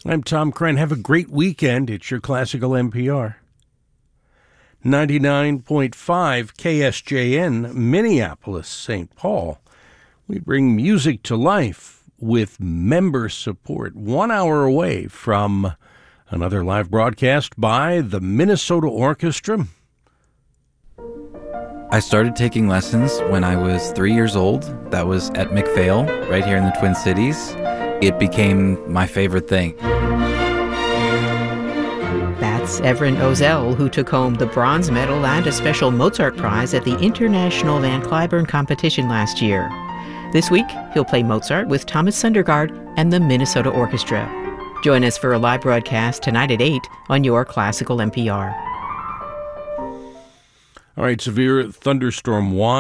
I'm Tom Crenn. Have a great weekend. It's your Classical NPR. 99.5 KSJN, Minneapolis, St. Paul. We bring music to life with member support. 1 hour away from another live broadcast by the Minnesota Orchestra. I started taking lessons when I was 3 years old. That was at McPhail, right here in the Twin Cities. It became my favorite thing. That's Everin Ozell, who took home the bronze medal and a special Mozart prize at the International Van Cliburn competition last year. This week, he'll play Mozart with Thomas Sundergaard and the Minnesota Orchestra. Join us for a live broadcast tonight at 8 on your Classical NPR. All right, severe thunderstorm